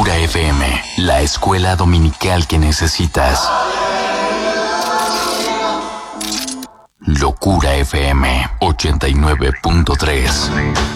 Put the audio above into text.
Locura FM, la escuela dominical que necesitas. Locura FM 89.3.